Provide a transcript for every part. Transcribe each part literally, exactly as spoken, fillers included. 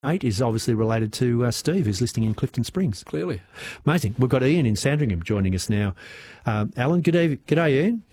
eight is obviously related to uh, Steve, who's listening in Clifton Springs. Clearly. Amazing. We've got Ian in Sandringham joining us now. Um, Alan, good day, good day, Ian.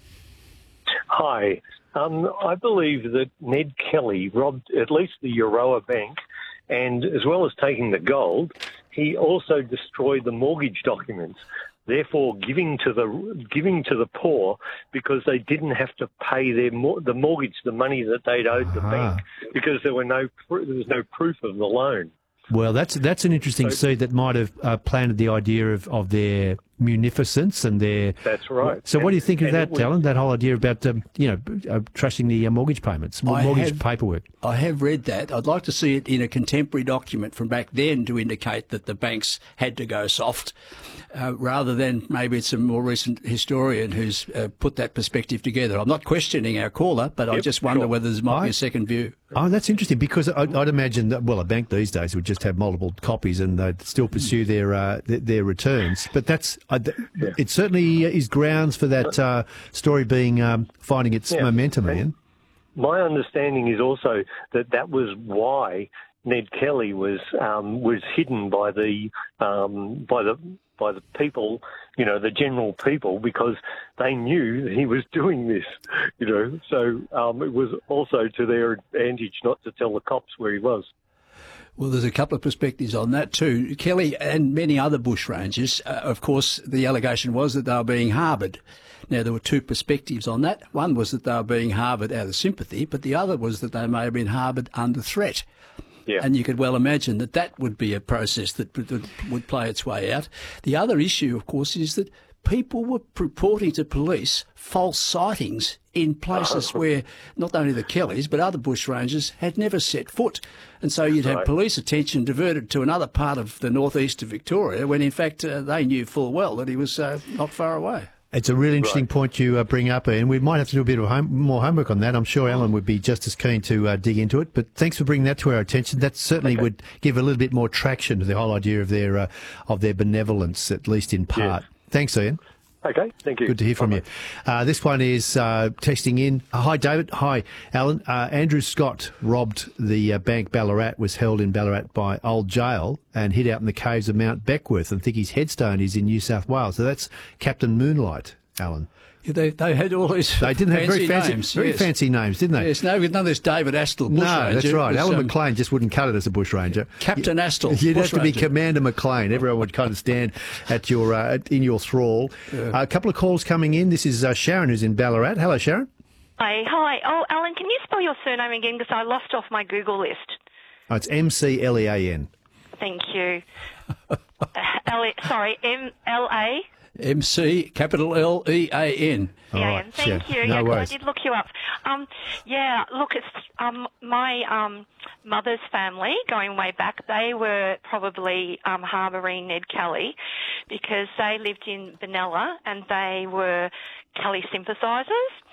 Hi. Um, I believe that Ned Kelly robbed at least the Euroa Bank, and as well as taking the gold, he also destroyed the mortgage documents, therefore giving to the giving to the poor because they didn't have to pay their the mortgage, the money that they'd owed the Ah. bank, because there were no there was no proof of the loan. Well, that's that's an interesting So- seed that might have uh, planted the idea of, of their munificence and their... That's right. So what do you And- think of and that, it was- Alan, that whole idea about, um, you know, uh, trashing the uh, mortgage payments, I mortgage have- paperwork? I have read that. I'd like to see it in a contemporary document from back then to indicate that the banks had to go soft, uh, rather than maybe it's a more recent historian who's uh, put that perspective together. I'm not questioning our caller, but I Yep, just wonder sure. whether there might be I- a second view. Oh, that's interesting, because I'd, I'd imagine that, well, a bank these days would just have multiple copies and they'd still pursue their uh, their, their returns. But that's uh, th- it certainly is grounds for that uh, story being um, finding its Yeah. momentum, And Ian. My understanding is also that that was why Ned Kelly was um, was hidden by the um, by the by the people, you know, the general people, because they knew that he was doing this, you know. So um, it was also to their advantage not to tell the cops where he was. Well, there's a couple of perspectives on that too. Kelly and many other bushrangers, uh, of course, the allegation was that they were being harboured. Now, there were two perspectives on that. One was that they were being harboured out of sympathy, but the other was that they may have been harboured under threat. Yeah. And you could well imagine that that would be a process that would, that would play its way out. The other issue, of course, is that people were reporting to police false sightings in places where not only the Kellys but other bushrangers had never set foot. And so you'd have Right. police attention diverted to another part of the northeast of Victoria when in fact uh, they knew full well that he was uh, not far away. It's a really interesting Right. point you uh, bring up, and we might have to do a bit of home, more homework on that. I'm sure Alan would be just as keen to uh, dig into it, but thanks for bringing that to our attention. That certainly Okay. would give a little bit more traction to the whole idea of their uh, of their benevolence, at least in part. Thanks, Ian. Okay, thank you. Good to hear from Bye-bye. you. Uh, this one is uh, texting in. Uh, hi, David. Hi, Alan. Uh, Andrew Scott robbed the uh, bank Ballarat, was held in Ballarat by Old Jail and hid out in the caves of Mount Beckworth, and think his headstone is in New South Wales. So that's Captain Moonlight, Alan. Yeah, They, they had all these They didn't have very fancy, names. very yes. fancy names, didn't they? Yes, no, none of this David Astle No, bushranger. that's right. It was, Alan um, McLean just wouldn't cut it as a bushranger. Captain You- Astle, You'd have to be bushranger. Commander McLean. Everyone would kind of stand at your uh, in your thrall. Uh, a couple of calls coming in. This is uh, Sharon, who's in Ballarat. Hello, Sharon. Hi, hi. Oh, Alan, can you spell your surname again? Because I lost off my Google list. Oh, it's M C L E A N. Thank you. uh, L- sorry, M L A. M C, capital L E A N. All Yeah, right, thank yeah, you. no yeah, 'cause worries. I did look you up. Um, yeah, look, it's um, my um, mother's family, going way back, they were probably um, harbouring Ned Kelly because they lived in Benalla and they were Kelly sympathisers.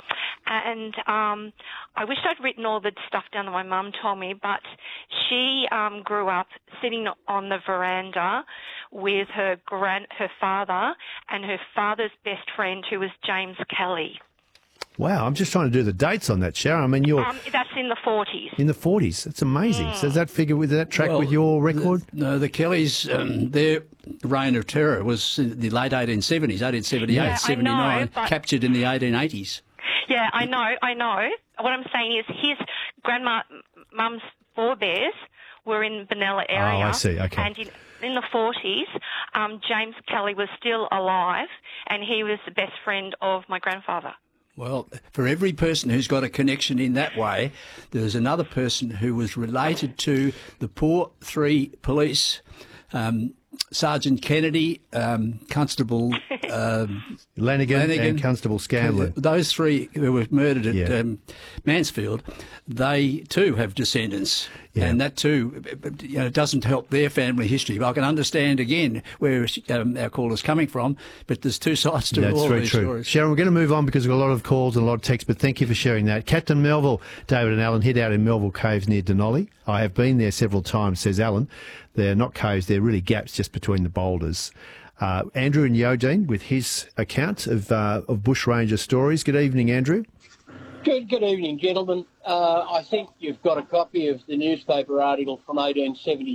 And um, I wish I'd written all the stuff down that my mum told me, but she um, grew up sitting on the veranda with her grand, her father and her father's best friend, who was James Kelly. Wow, I'm just trying to do the dates on that, Sharon. I mean, you're Um, that's in the forties. in the forties. That's amazing. So does that figure with does that track Well, with your record? The, no, the Kellys, um, their reign of terror was in the late eighteen seventies, eighteen seventy-eight, Yeah, I know, seventy-nine, but- captured in the eighteen eighties. Yeah, I know, I know. What I'm saying is his grandma, mum's forebears were in Benalla area. Oh, I see, okay. And in, in the forties, um, James Kelly was still alive, and he was the best friend of my grandfather. Well, for every person who's got a connection in that way, there's another person who was related to the poor three police, um, Sergeant Kennedy, um, Constable um, Lanigan, Lanigan, and Constable Scanlon. Those three who were murdered at Yeah. um, Mansfield, they too have descendants. Yeah. And that too, you know, doesn't help their family history. But I can understand again where um, our caller's coming from. But there's two sides to That's all very these true. stories. Sharon, we're going to move on because we've got a lot of calls and a lot of texts, but thank you for sharing that. Captain Melville, David and Alan, hid out in Melville Caves near Denali. I have been there several times, says Alan. They're not caves, they're really gaps just between the boulders. Uh, Andrew in Yodine with his account of, uh, of bushranger stories. Good evening, Andrew. Good, good evening, gentlemen. Uh, I think you've got a copy of the newspaper article from eighteen seventy